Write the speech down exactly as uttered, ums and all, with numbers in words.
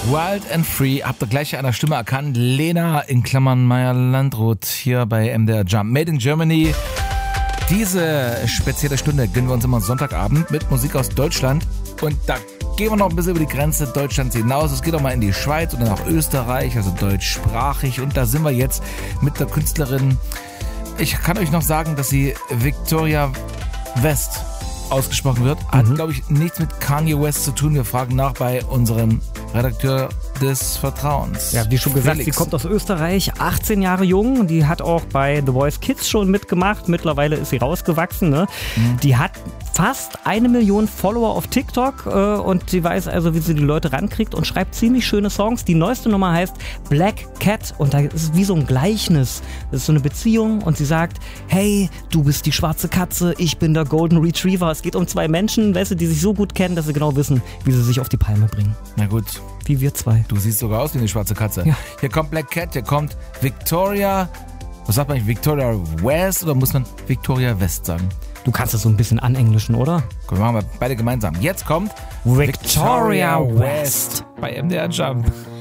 Wild and Free, habt ihr gleich an der Stimme erkannt. Lena in Klammern Meyer-Landrut hier bei M D R Jump. Made in Germany. Diese spezielle Stunde gönnen wir uns immer Sonntagabend mit Musik aus Deutschland. Und da gehen wir noch ein bisschen über die Grenze Deutschlands hinaus. Es geht auch mal in die Schweiz und dann nach Österreich, also deutschsprachig. Und da sind wir jetzt mit der Künstlerin. Ich kann euch noch sagen, dass sie Victoria West ausgesprochen wird. Hat, mhm. glaube ich, nichts mit Kanye West zu tun. Wir fragen nach bei unserem Redakteur des Vertrauens. Ja, wie schon gesagt, Felix. Sie kommt aus Österreich, achtzehn Jahre jung. Die hat auch bei The Voice Kids schon mitgemacht. Mittlerweile ist sie rausgewachsen. Ne? Mhm. Die hat fast eine Million Follower auf TikTok äh, und sie weiß also, wie sie die Leute rankriegt und schreibt ziemlich schöne Songs. Die neueste Nummer heißt Black Cat und da ist es wie so ein Gleichnis. Das ist so eine Beziehung und sie sagt, hey, du bist die schwarze Katze, ich bin der Golden Retriever. Es geht um zwei Menschen, weißt du, die sich so gut kennen, dass sie genau wissen, wie sie sich auf die Palme bringen. Na gut. Wie wir zwei. Du siehst sogar aus wie eine schwarze Katze. Ja. Hier kommt Black Cat, hier kommt Victoria, was sagt man eigentlich, Victoria West oder muss man Victoria West sagen? Du kannst es so ein bisschen anenglischen, oder? Komm, machen wir beide gemeinsam. Jetzt kommt Victoria West bei M D R Jump.